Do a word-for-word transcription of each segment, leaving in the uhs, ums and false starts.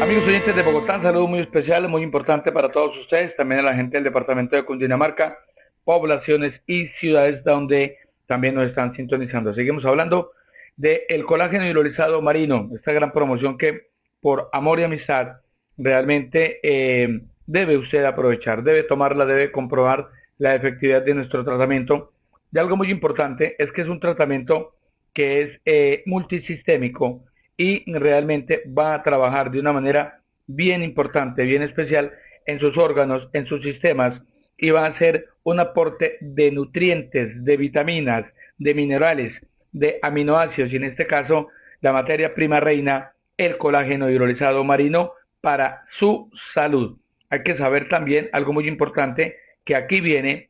Amigos oyentes de Bogotá, un saludo muy especial, muy importante para todos ustedes, también a la gente del departamento de Cundinamarca, poblaciones y ciudades donde también nos están sintonizando. Seguimos hablando del colágeno hidrolizado marino, esta gran promoción que por amor y amistad realmente eh, debe usted aprovechar, debe tomarla, debe comprobar la efectividad de nuestro tratamiento. Y algo muy importante es que es un tratamiento que es eh, multisistémico, y realmente va a trabajar de una manera bien importante, bien especial en sus órganos, en sus sistemas, y va a hacer un aporte de nutrientes, de vitaminas, de minerales, de aminoácidos, y en este caso la materia prima reina, el colágeno hidrolizado marino, para su salud. Hay que saber también algo muy importante, que aquí viene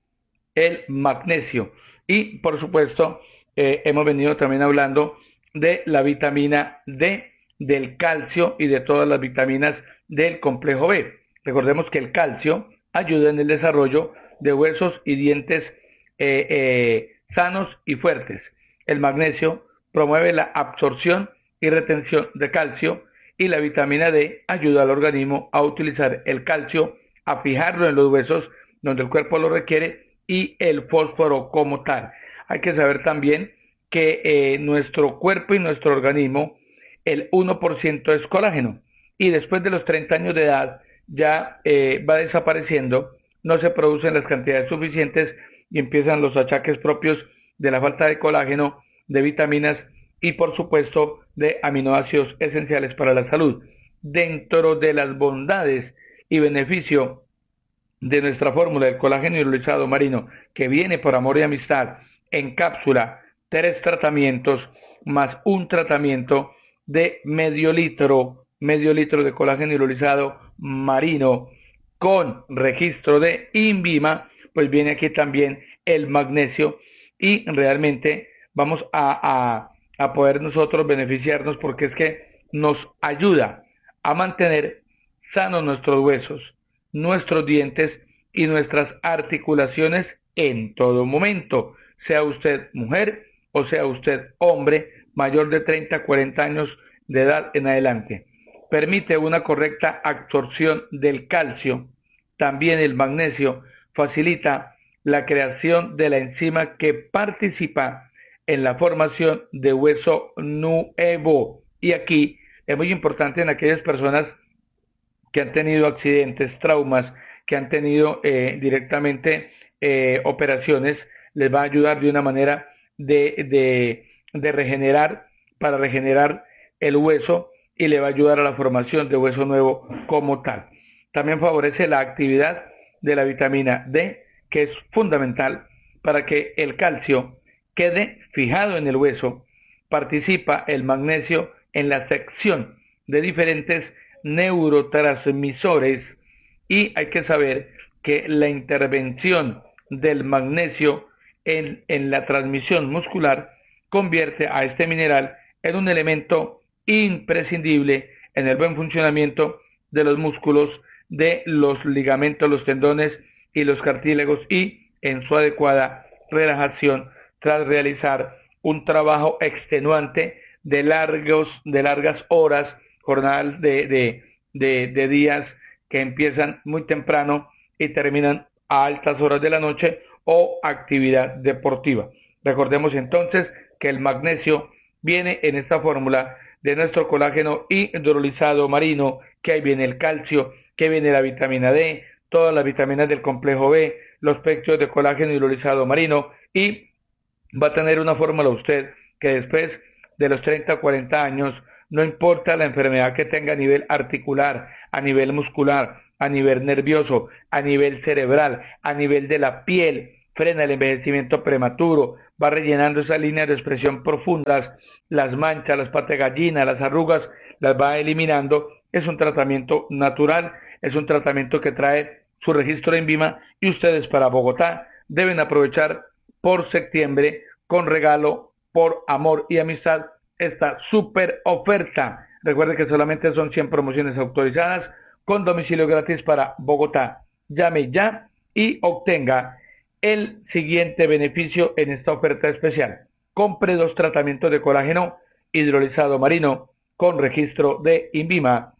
el magnesio, y por supuesto eh, hemos venido también hablando de la vitamina D, del calcio y de todas las vitaminas del complejo B. Recordemos que el calcio ayuda en el desarrollo de huesos y dientes eh, eh, sanos y fuertes. El magnesio promueve la absorción y retención de calcio, y la vitamina D ayuda al organismo a utilizar el calcio, a fijarlo en los huesos donde el cuerpo lo requiere, y el fósforo como tal. Hay que saber también que eh, nuestro cuerpo y nuestro organismo, el uno por ciento es colágeno, y después de los treinta años de edad ya eh, va desapareciendo, no se producen las cantidades suficientes y empiezan los achaques propios de la falta de colágeno, de vitaminas y por supuesto de aminoácidos esenciales para la salud. Dentro de las bondades y beneficio de nuestra fórmula del colágeno hidrolizado marino, que viene por amor y amistad en cápsula, tres tratamientos más un tratamiento de medio litro, medio litro de colágeno hidrolizado marino con registro de INVIMA, pues viene aquí también el magnesio, y realmente vamos a, a, a poder nosotros beneficiarnos, porque es que nos ayuda a mantener sanos nuestros huesos, nuestros dientes y nuestras articulaciones en todo momento, sea usted mujer o sea usted hombre mayor de treinta a cuarenta años de edad en adelante. Permite una correcta absorción del calcio. También el magnesio facilita la creación de la enzima que participa en la formación de hueso nuevo. Y aquí es muy importante en aquellas personas que han tenido accidentes, traumas, que han tenido eh, directamente eh, operaciones, les va a ayudar de una manera de, de, de regenerar, para regenerar el hueso, y le va a ayudar a la formación de hueso nuevo como tal. También favorece la actividad de la vitamina D, que es fundamental para que el calcio quede fijado en el hueso. Participa el magnesio en la sección de diferentes neurotransmisores, y hay que saber que la intervención del magnesio en, en la transmisión muscular convierte a este mineral en un elemento imprescindible en el buen funcionamiento de los músculos, de los ligamentos, los tendones y los cartílagos, y en su adecuada relajación tras realizar un trabajo extenuante de largos, de largas horas, jornadas de, de, de, de días que empiezan muy temprano y terminan a altas horas de la noche, o actividad deportiva. Recordemos entonces que el magnesio viene en esta fórmula de nuestro colágeno hidrolizado marino, que ahí viene el calcio, que viene la vitamina D, todas las vitaminas del complejo B, los pectos de colágeno hidrolizado marino, y va a tener una fórmula usted que después de los treinta o cuarenta años, no importa la enfermedad que tenga a nivel articular, a nivel muscular, a nivel nervioso, a nivel cerebral, a nivel de la piel, frena el envejecimiento prematuro, va rellenando esas líneas de expresión profundas, las manchas, las patas de gallina, las arrugas, las va eliminando. Es un tratamiento natural, es un tratamiento que trae su registro de INVIMA, y ustedes para Bogotá deben aprovechar por septiembre, con regalo, por amor y amistad, esta super oferta. Recuerde que solamente son cien promociones autorizadas con domicilio gratis para Bogotá. Llame ya y obtenga el siguiente beneficio en esta oferta especial. Compre dos tratamientos de colágeno hidrolizado marino con registro de INVIMA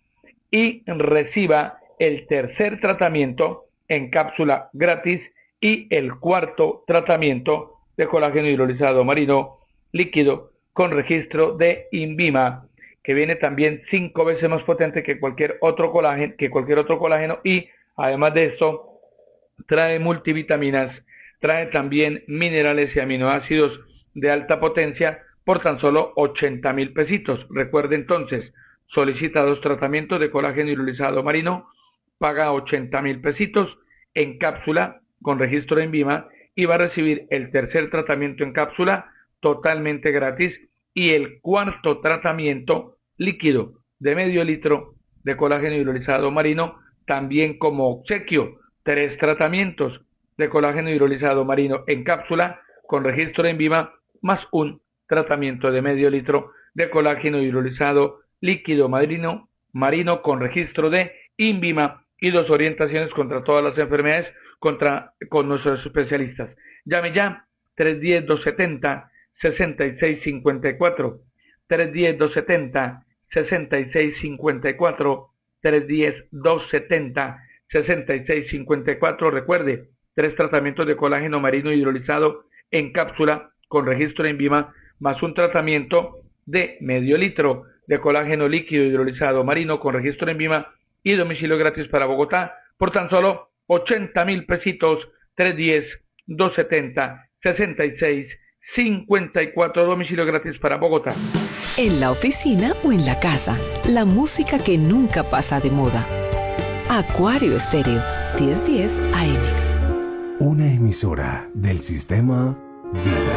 y reciba el tercer tratamiento en cápsula gratis y el cuarto tratamiento de colágeno hidrolizado marino líquido con registro de INVIMA, que viene también cinco veces más potente que cualquier otro colágeno, que cualquier otro colágeno, y además de esto trae multivitaminas, trae también minerales y aminoácidos de alta potencia por tan solo ochenta mil pesitos. Recuerde entonces, solicita dos tratamientos de colágeno hidrolizado marino, paga ochenta mil pesitos en cápsula con registro de INVIMA y va a recibir el tercer tratamiento en cápsula totalmente gratis y el cuarto tratamiento líquido de medio litro de colágeno hidrolizado marino también como obsequio. Tres tratamientos de colágeno hidrolizado marino en cápsula con registro de INVIMA más un tratamiento de medio litro de colágeno hidrolizado líquido marino, marino con registro de INVIMA y dos orientaciones contra todas las enfermedades contra, con nuestros especialistas. Llame ya tres uno cero, dos siete cero, seis seis cinco cuatro, tres uno cero, dos siete cero, seis seis cinco cuatro, tres uno cero, dos siete cero, seis seis cinco cuatro. Recuerde, tres tratamientos de colágeno marino hidrolizado en cápsula con registro de INVIMA más un tratamiento de medio litro de colágeno líquido hidrolizado marino con registro de INVIMA y domicilio gratis para Bogotá por tan solo ochenta mil pesitos. Tres uno cero, dos siete cero, seis seis cinco cuatro, domicilio gratis para Bogotá. En la oficina o en la casa, la música que nunca pasa de moda. Acuario Estéreo, diez diez A M. Una emisora del sistema Vibra.